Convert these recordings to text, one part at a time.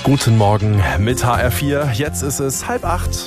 Guten Morgen mit HR4. Jetzt ist es 7:30.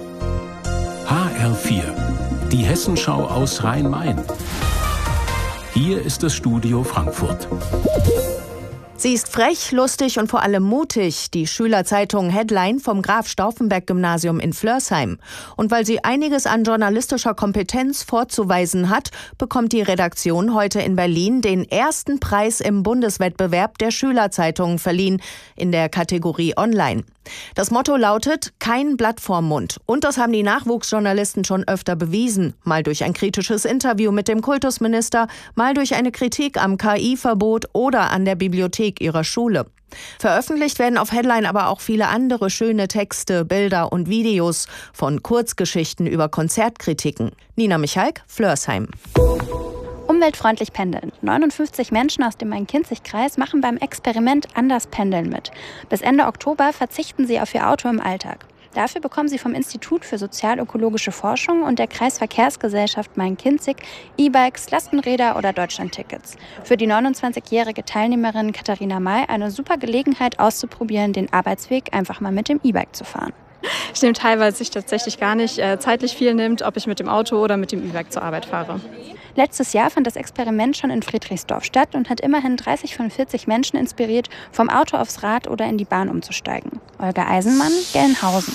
HR4, die Hessenschau aus Rhein-Main. Hier ist das Studio Frankfurt. Sie ist frech, lustig und vor allem mutig, die Schülerzeitung Headline vom Graf-Stauffenberg-Gymnasium in Flörsheim. Und weil sie einiges an journalistischer Kompetenz vorzuweisen hat, bekommt die Redaktion heute in Berlin den ersten Preis im Bundeswettbewerb der Schülerzeitungen verliehen, in der Kategorie Online. Das Motto lautet: kein Blatt vorm Mund. Und das haben die Nachwuchsjournalisten schon öfter bewiesen. Mal durch ein kritisches Interview mit dem Kultusminister, mal durch eine Kritik am KI-Verbot oder an der Bibliothek ihrer Schule. Veröffentlicht werden auf Headline aber auch viele andere schöne Texte, Bilder und Videos, von Kurzgeschichten über Konzertkritiken. Nina Michalk, Flörsheim. Umweltfreundlich pendeln. 59 Menschen aus dem Main-Kinzig-Kreis machen beim Experiment Anders Pendeln mit. Bis Ende Oktober verzichten sie auf ihr Auto im Alltag. Dafür bekommen sie vom Institut für sozial-ökologische Forschung und der Kreisverkehrsgesellschaft Main-Kinzig E-Bikes, Lastenräder oder Deutschlandtickets. Für die 29-jährige Teilnehmerin Katharina May eine super Gelegenheit auszuprobieren, den Arbeitsweg einfach mal mit dem E-Bike zu fahren. Ich nehme teil, weil es sich tatsächlich gar nicht zeitlich viel nimmt, ob ich mit dem Auto oder mit dem E-Bike zur Arbeit fahre. Letztes Jahr fand das Experiment schon in Friedrichsdorf statt und hat immerhin 30 von 40 Menschen inspiriert, vom Auto aufs Rad oder in die Bahn umzusteigen. Olga Eisenmann, Gelnhausen.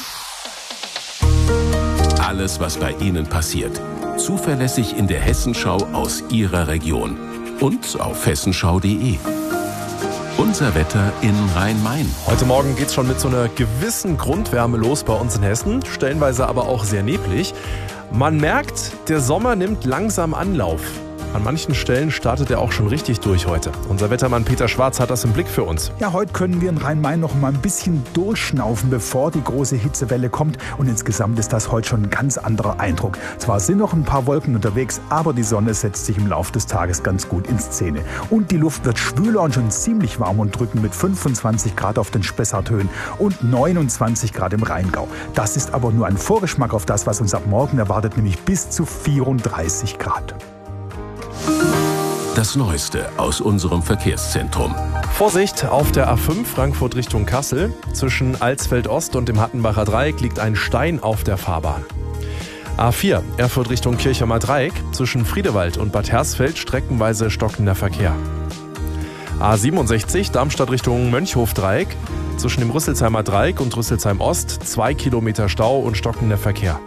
Alles, was bei Ihnen passiert, zuverlässig in der Hessenschau aus Ihrer Region und auf hessenschau.de. Unser Wetter in Rhein-Main. Heute Morgen geht's schon mit so einer gewissen Grundwärme los bei uns in Hessen, stellenweise aber auch sehr neblig. Man merkt, der Sommer nimmt langsam Anlauf. An manchen Stellen startet er auch schon richtig durch heute. Unser Wettermann Peter Schwarz hat das im Blick für uns. Ja, heute können wir in Rhein-Main noch mal ein bisschen durchschnaufen, bevor die große Hitzewelle kommt. Und insgesamt ist das heute schon ein ganz anderer Eindruck. Zwar sind noch ein paar Wolken unterwegs, aber die Sonne setzt sich im Laufe des Tages ganz gut in Szene. Und die Luft wird schwüler und schon ziemlich warm und drückend mit 25 Grad auf den Spessarthöhen und 29 Grad im Rheingau. Das ist aber nur ein Vorgeschmack auf das, was uns ab morgen erwartet, nämlich bis zu 34 Grad. Das Neueste aus unserem Verkehrszentrum. Vorsicht, auf der A5 Frankfurt Richtung Kassel. Zwischen Alsfeld Ost und dem Hattenbacher Dreieck liegt ein Stein auf der Fahrbahn. A4 Erfurt Richtung Kirchheimer Dreieck. Zwischen Friedewald und Bad Hersfeld streckenweise stockender Verkehr. A67 Darmstadt Richtung Mönchhof Dreieck. Zwischen dem Rüsselsheimer Dreieck und Rüsselsheim Ost 2 Kilometer Stau und stockender Verkehr.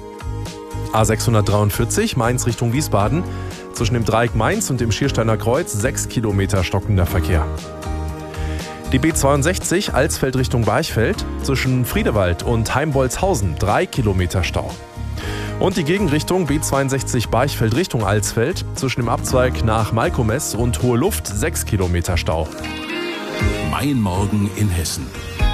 A643 Mainz Richtung Wiesbaden. Zwischen dem Dreieck Mainz und dem Schiersteiner Kreuz 6 Kilometer stockender Verkehr. Die B62 Alsfeld Richtung Barchfeld. Zwischen Friedewald und Heimbolzhausen 3 Kilometer Stau. Und die Gegenrichtung B62 Barchfeld Richtung Alsfeld. Zwischen dem Abzweig nach Malkomes und Hohe Luft 6 Kilometer Stau. Mein Morgen in Hessen.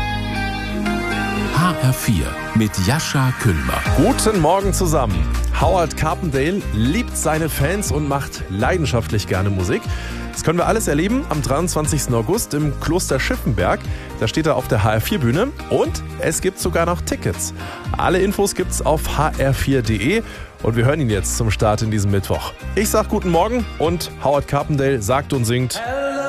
HR4 mit Jascha Küllmer. Guten Morgen zusammen. Howard Carpendale liebt seine Fans und macht leidenschaftlich gerne Musik. Das können wir alles erleben am 23. August im Kloster Schiffenberg. Da steht er auf der HR4-Bühne und es gibt sogar noch Tickets. Alle Infos gibt's auf hr4.de und wir hören ihn jetzt zum Start in diesem Mittwoch. Ich sag guten Morgen und Howard Carpendale sagt und singt: